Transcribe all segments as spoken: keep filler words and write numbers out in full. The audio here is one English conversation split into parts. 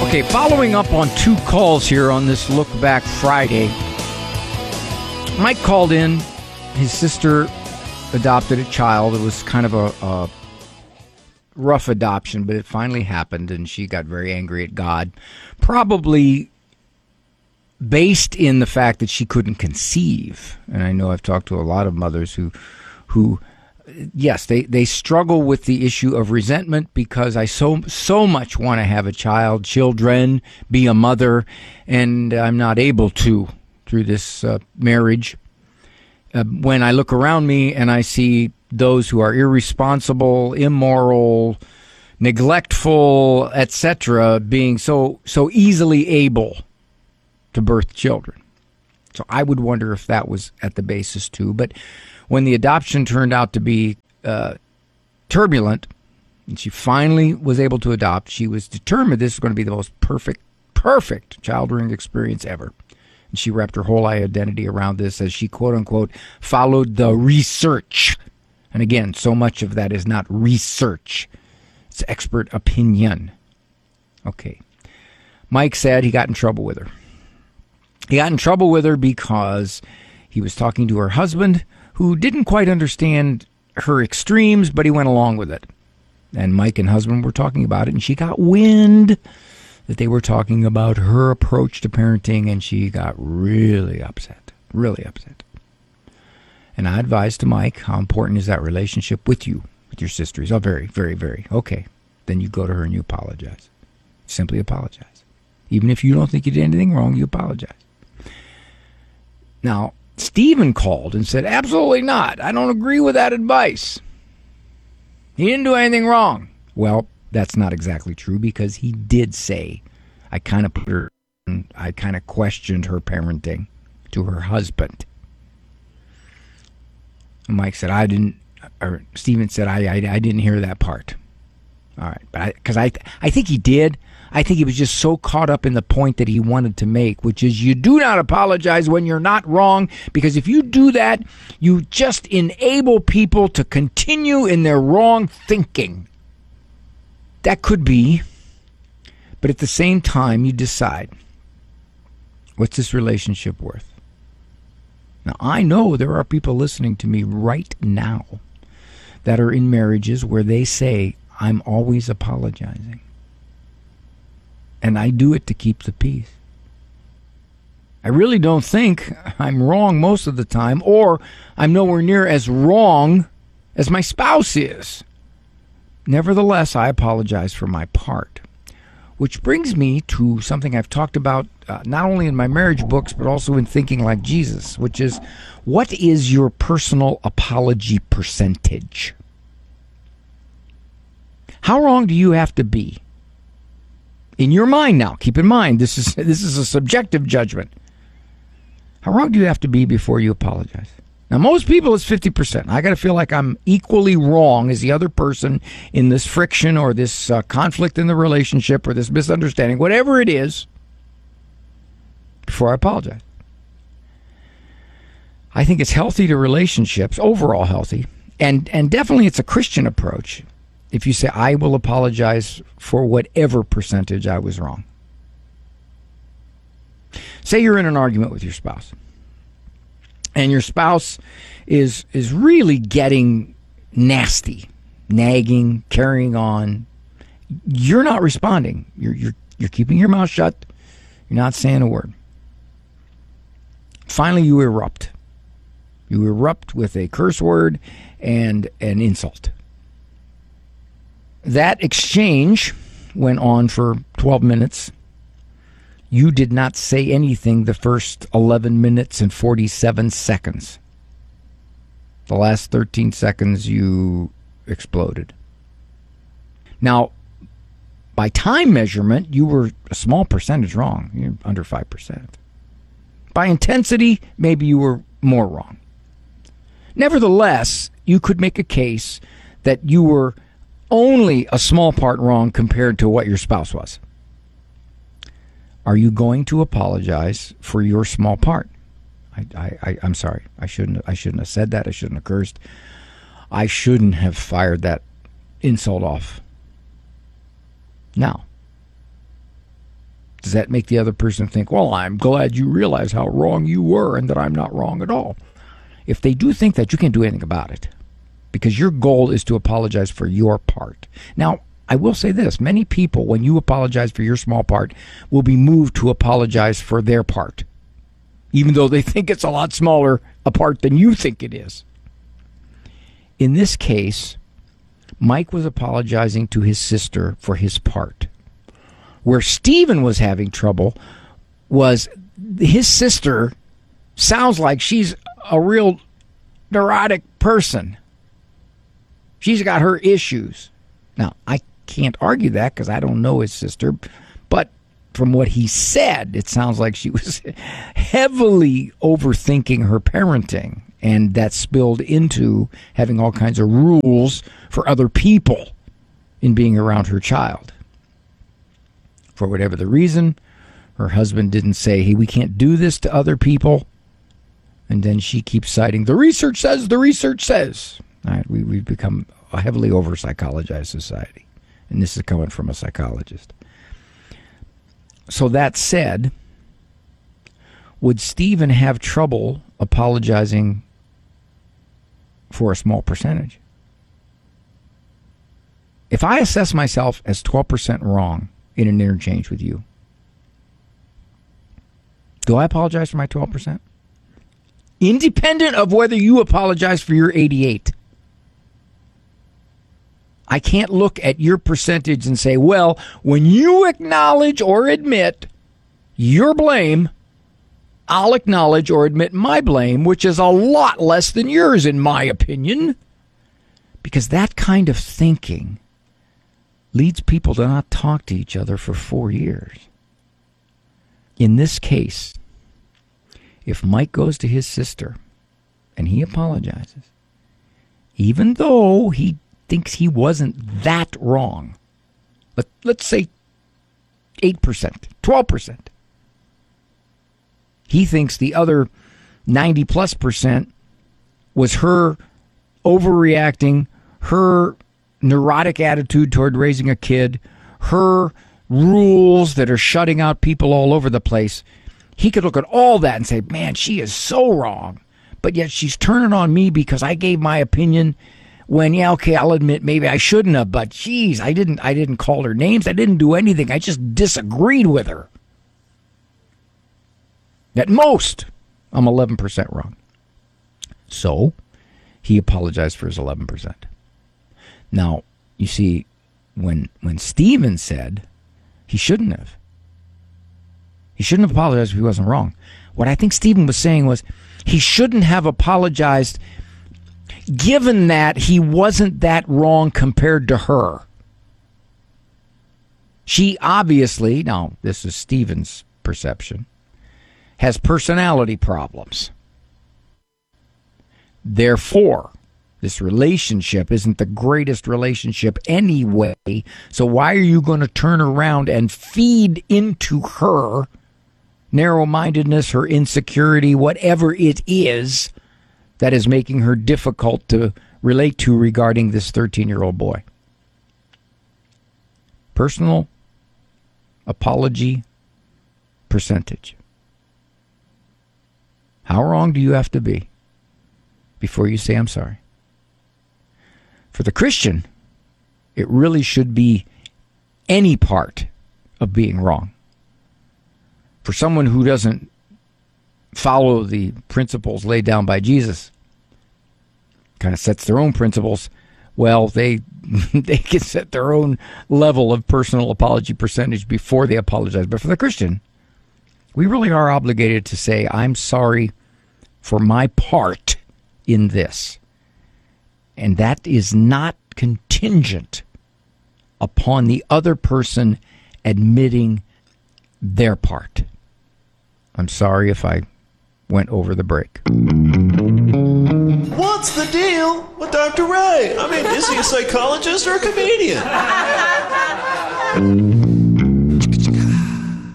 Okay, following up on two calls here on this Look Back Friday. Mike called in. His sister adopted a child. It was kind of a, a rough adoption, but it finally happened, and she got very angry at God. Probably based in the fact that she couldn't conceive. And I know I've talked to a lot of mothers who, who yes, they, they struggle with the issue of resentment because I so so much want to have a child, children, be a mother, and I'm not able to through this uh, marriage. Uh, when I look around me and I see those who are irresponsible, immoral, neglectful, et cetera, being so so easily able to birth children. So I would wonder if that was at the basis too. But when the adoption turned out to be uh, turbulent, and she finally was able to adopt, she was determined this was going to be the most perfect, perfect child-rearing experience ever. And she wrapped her whole identity around this as she, quote-unquote, followed the research. And again, so much of that is not research. It's expert opinion. Okay. Mike said he got in trouble with her. He got in trouble with her because he was talking to her husband, who didn't quite understand her extremes, but he went along with it. And Mike and husband were talking about it, and she got wind that they were talking about her approach to parenting, and she got really upset, really upset. And I advised to Mike, how important is that relationship with you, with your sister? He's, oh, very, very, very. Okay, then you go to her and you apologize. Simply apologize. Even if you don't think you did anything wrong, you apologize. Now, Stephen called and said, absolutely not. I don't agree with that advice. He didn't do anything wrong. Well, that's not exactly true because he did say, I kind of put her, I kind of questioned her parenting to her husband. And Mike said, I didn't, or Stephen said, I, I, I didn't hear that part. All right, but because I, I, I think he did. I think he was just so caught up in the point that he wanted to make, which is you do not apologize when you're not wrong, because if you do that, you just enable people to continue in their wrong thinking. That could be, but at the same time, you decide, what's this relationship worth? Now, I know there are people listening to me right now that are in marriages where they say, I'm always apologizing. And I do it to keep the peace. I really don't think I'm wrong most of the time, or I'm nowhere near as wrong as my spouse is. Nevertheless, I apologize for my part. Which brings me to something I've talked about uh, not only in my marriage books, but also in Thinking Like Jesus, which is, what is your personal apology percentage? How wrong do you have to be? In your mind now, keep in mind, this is this is a subjective judgment. How wrong do you have to be before you apologize? Now, most people, it's fifty percent. I got to feel like I'm equally wrong as the other person in this friction or this uh, conflict in the relationship or this misunderstanding, whatever it is, before I apologize. I think it's healthy to relationships, overall healthy, and, and definitely it's a Christian approach if you say, I will apologize for whatever percentage I was wrong. Say you're in an argument with your spouse, and your spouse is is really getting nasty, nagging, carrying on. You're not responding. You're you're you're keeping your mouth shut. You're not saying a word. Finally, you erupt. You erupt with a curse word and an insult. That exchange went on for twelve minutes. You did not say anything the first eleven minutes and forty-seven seconds. The last thirteen seconds, you exploded. Now, by time measurement, you were a small percentage wrong. You're under five percent. By intensity, maybe you were more wrong. Nevertheless, you could make a case that you were only a small part wrong compared to what your spouse was. Are you going to apologize for your small part? I, I, I, I'm sorry. I shouldn't. I shouldn't have said that. I shouldn't have cursed. I shouldn't have fired that insult off. Now, Does that make the other person think, well, I'm glad you realize how wrong you were and that I'm not wrong at all? If they do think that, you can't do anything about it, because your goal is to apologize for your part. Now, I will say this. Many people, when you apologize for your small part, will be moved to apologize for their part, even though they think it's a lot smaller a part than you think it is. In this case, Mike was apologizing to his sister for his part. Where Stephen was having trouble was his sister sounds like she's a real neurotic person. She's got her issues. Now, I can't argue that because I don't know his sister, but from what he said, it sounds like she was heavily overthinking her parenting, and that spilled into having all kinds of rules for other people in being around her child. For whatever the reason, her husband didn't say, hey, we can't do this to other people. And then she keeps citing, the research says, the research says. All right, we, we've become a heavily over-psychologized society. And this is coming from a psychologist. So that said, would Stephen have trouble apologizing for a small percentage? If I assess myself as twelve percent wrong in an interchange with you, do I apologize for my twelve percent? Independent of whether you apologize for your eighty-eight. I can't look at your percentage and say, well, when you acknowledge or admit your blame, I'll acknowledge or admit my blame, which is a lot less than yours, in my opinion. Because that kind of thinking leads people to not talk to each other for four years. In this case, if Mike goes to his sister and he apologizes, even though he thinks he wasn't that wrong, let, let's say eight percent, twelve percent, he thinks the other ninety plus percent was her overreacting, her neurotic attitude toward raising a kid, her rules that are shutting out people all over the place. He could look at all that and say, man, she is so wrong. But yet she's turning on me because I gave my opinion when, yeah, okay, I'll admit maybe I shouldn't have, but geez, I didn't, I didn't call her names. I didn't do anything. I just disagreed with her. At most, I'm eleven percent wrong. So he apologized for his eleven percent. Now, you see, when when Stephen said he shouldn't have, he shouldn't have apologized if he wasn't wrong. What I think Stephen was saying was he shouldn't have apologized given that he wasn't that wrong compared to her. She obviously, now this is Stephen's perception, has personality problems. Therefore, this relationship isn't the greatest relationship anyway, so why are you going to turn around and feed into her narrow-mindedness, her insecurity, whatever it is that is making her difficult to relate to regarding this thirteen-year-old boy? Personal apology percentage. How wrong do you have to be before you say I'm sorry? For the Christian, it really should be any part of being wrong. For someone who doesn't follow the principles laid down by Jesus, kind of sets their own principles, well, they they can set their own level of personal apology percentage before they apologize. But for the Christian, we really are obligated to say, I'm sorry for my part in this. And that is not contingent upon the other person admitting their part. I'm sorry if I went over the break. What's the deal with Doctor Ray? I mean, is he a psychologist or a comedian?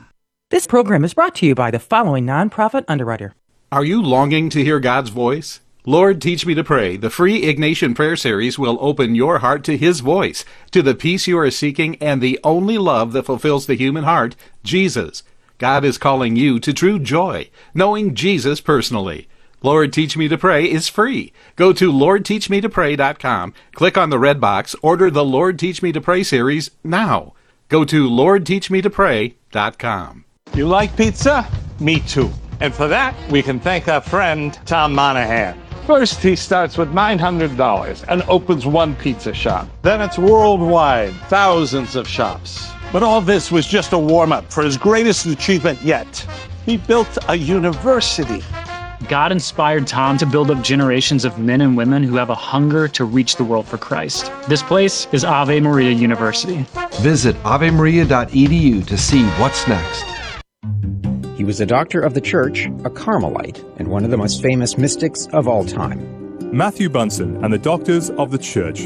This program is brought to you by the following nonprofit underwriter. Are you longing to hear God's voice? Lord, Teach Me to Pray, the free Ignatian Prayer Series, will open your heart to His voice, to the peace you are seeking, and the only love that fulfills the human heart, Jesus. God is calling you to true joy, knowing Jesus personally. Lord, Teach Me to Pray is free. Go to lord teach me to pray dot com, click on the red box, order the Lord Teach Me to Pray series now. Go to lord teach me to pray dot com. You like pizza? Me too. And for that, we can thank our friend, Tom Monahan. First, he starts with nine hundred dollars and opens one pizza shop. Then it's worldwide, thousands of shops. But all this was just a warm-up for his greatest achievement yet. He built a university. God inspired Tom to build up generations of men and women who have a hunger to reach the world for Christ. This place is Ave Maria University. Visit ave maria dot e d u to see what's next. He was a doctor of the church, a Carmelite, and one of the most famous mystics of all time. Matthew Bunson and the Doctors of the Church.